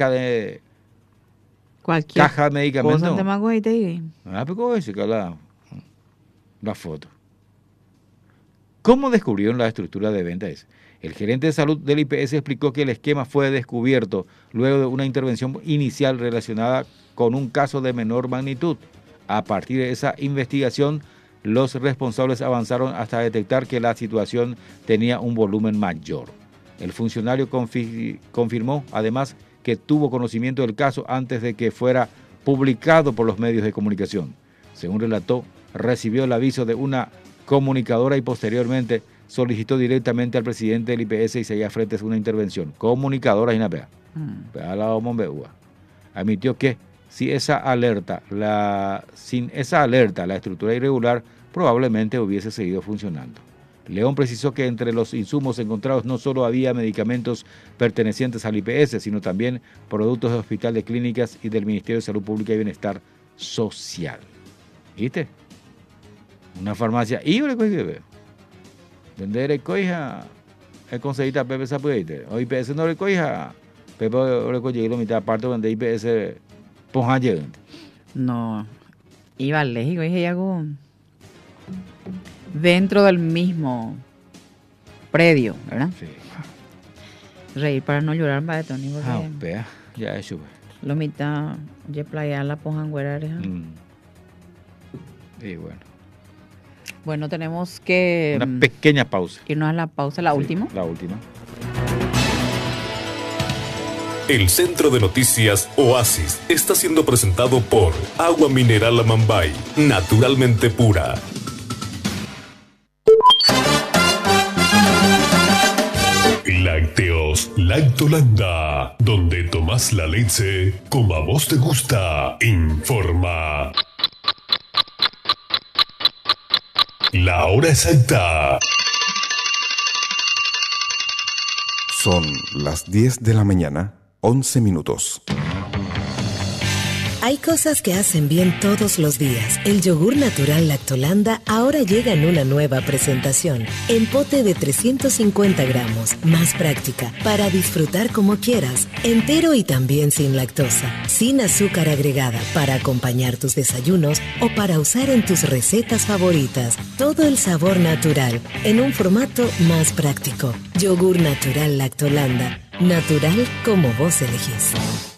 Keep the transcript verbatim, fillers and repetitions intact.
caja de Cualquier caja de medicamentos. cosa te mago ahí te digo. Ah, pero ese que la, la foto. ¿Cómo descubrieron la estructura de ventas? El gerente de salud del I P S explicó que el esquema fue descubierto luego de una intervención inicial relacionada con un caso de menor magnitud. A partir de esa investigación, los responsables avanzaron hasta detectar que la situación tenía un volumen mayor. El funcionario confi- confirmó además que tuvo conocimiento del caso antes de que fuera publicado por los medios de comunicación. Según relató, recibió el aviso de una comunicadora y posteriormente solicitó directamente al presidente del I P S y seguía frente a una intervención. Comunicadora y una pea. Admitió que si esa alerta, la, sin esa alerta, la estructura irregular probablemente hubiese seguido funcionando. León precisó que entre los insumos encontrados no solo había medicamentos pertenecientes al I P S, sino también productos de hospital, de clínicas y del Ministerio de Salud Pública y Bienestar Social. ¿Viste? Una farmacia y una cosa que veo. Donde recoja el consejista Pepe Zapuete. O I P S no recoja. Pepe recoge la mitad parte donde I P S ponja llegante. No. Iba lejos, dije algo dentro del mismo predio, ¿verdad? Sí. Reír para no llorar, va de Tony. Ah, pea. Ya es sube. Lo mitad, de playa la ponjan güerar. Mm. Y bueno. Bueno, tenemos que Una pequeña pausa. irnos a la pausa, la Sí, última. La última. El Centro de Noticias Oasis está siendo presentado por Agua Mineral Amambay, naturalmente pura. Lácteos Lactolanda, donde tomas la leche como a vos te gusta, informa. La hora exacta. Son las diez de la mañana, once minutos. Hay cosas que hacen bien todos los días. El yogur natural Lactolanda ahora llega en una nueva presentación. En pote de trescientos cincuenta gramos, más práctica, para disfrutar como quieras. Entero y también sin lactosa. Sin azúcar agregada, para acompañar tus desayunos o para usar en tus recetas favoritas. Todo el sabor natural, en un formato más práctico. Yogur natural Lactolanda. Natural como vos elegís.